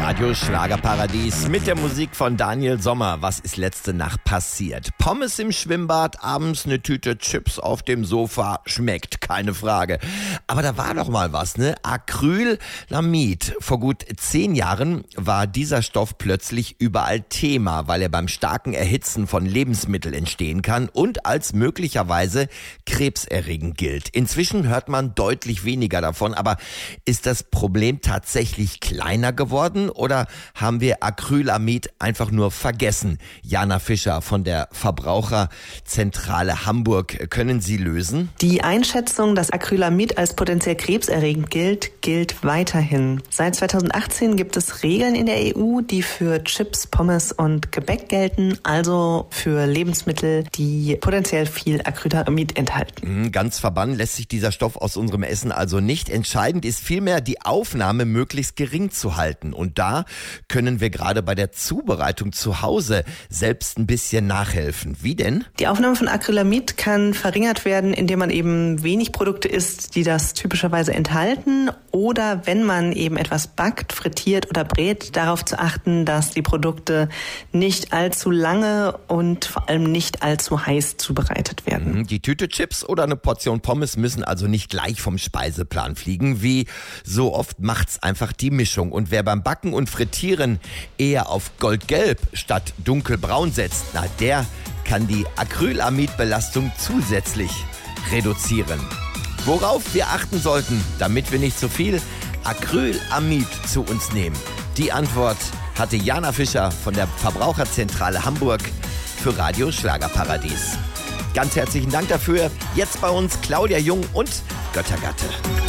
Radio Schlagerparadies mit der Musik von Daniel Sommer. Was ist letzte Nacht passiert? Pommes im Schwimmbad, abends eine Tüte Chips auf dem Sofa. Schmeckt, keine Frage. Aber da war doch mal was, ne? Acrylamid. Vor gut 10 Jahren war dieser Stoff plötzlich überall Thema, weil er beim starken Erhitzen von Lebensmitteln entstehen kann und als möglicherweise krebserregend gilt. Inzwischen hört man deutlich weniger davon, aber ist das Problem tatsächlich kleiner geworden oder haben wir Acrylamid einfach nur vergessen? Jana Fischer von der Verbraucherzentrale Hamburg. Können Sie lösen? Die Einschätzung, dass Acrylamid als potenziell krebserregend gilt weiterhin. Seit 2018 gibt es Regeln in der EU, die für Chips, Pommes und Gebäck gelten, also für Lebensmittel, die potenziell viel Acrylamid enthalten. Ganz verbannen lässt sich dieser Stoff aus unserem Essen also nicht. Entscheidend ist vielmehr, die Aufnahme möglichst gering zu halten. Und da können wir gerade bei der Zubereitung zu Hause selbst ein bisschen nachhelfen. Wie denn? Die Aufnahme von Acrylamid kann verringert werden, indem man eben wenig Produkte isst, die das typischerweise enthalten. Oder wenn man eben etwas backt, frittiert oder brät, darauf zu achten, dass die Produkte nicht allzu lange und vor allem nicht allzu heiß zubereitet werden. Die Tüte Chips oder eine Portion Pommes müssen also nicht gleich vom Speiseplan fliegen. Wie so oft macht's einfach die Mischung. Und wer beim Backen und Frittieren eher auf Goldgelb statt dunkelbraun setzt, na der kann die Acrylamidbelastung zusätzlich reduzieren. Worauf wir achten sollten, damit wir nicht so viel Acrylamid zu uns nehmen. Die Antwort hatte Jana Fischer von der Verbraucherzentrale Hamburg für Radio Schlagerparadies. Ganz herzlichen Dank dafür. Jetzt bei uns Claudia Jung und Göttergatte.